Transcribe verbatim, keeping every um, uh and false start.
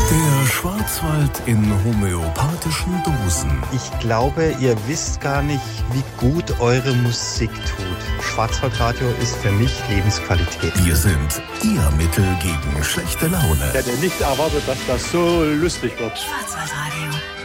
Der Schwarzwald in homöopathischen Dosen. Ich glaube, ihr wisst gar nicht, wie gut eure Musik tut. Schwarzwaldradio ist für mich Lebensqualität. Wir sind Ihr Mittel gegen schlechte Laune. Ich hätte nicht erwartet, dass das so lustig wird. Schwarzwaldradio.